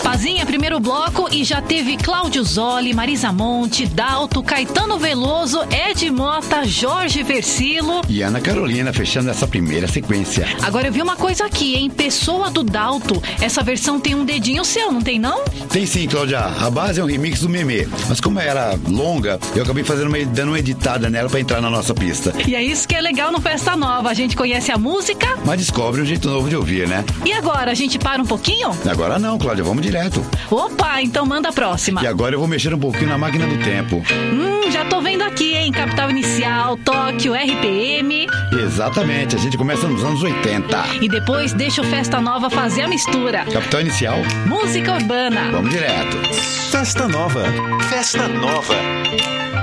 Fazinha, primeiro bloco, e já teve Cláudio Zoli, Marisa Monte, Dalto, Caetano Veloso, Ed Mota, Jorge Versilo e Ana Carolina, fechando essa primeira sequência. Agora eu vi uma coisa aqui, hein? Pessoa do Dalto. Essa versão tem um dedinho seu, não tem não? Tem sim, Cláudia. A base é um remix do Memê. Mas como era longa, eu acabei dando uma editada nela pra entrar na nossa pista. E é isso que é legal no Festa Nova. A gente conhece a música, mas descobre um jeito novo de ouvir, né? E agora, a gente para um pouquinho? Agora não, Cláudia, vamos direto. Opa, então manda a próxima. E agora eu vou mexer um pouquinho na máquina do tempo. Já tô vendo aqui, hein? Capital Inicial, Tóquio, RPM. Exatamente, a gente começa nos anos 80. E depois deixa o Festa Nova fazer a mistura. Capital Inicial, música urbana. Vamos direto. Festa Nova. Festa Nova.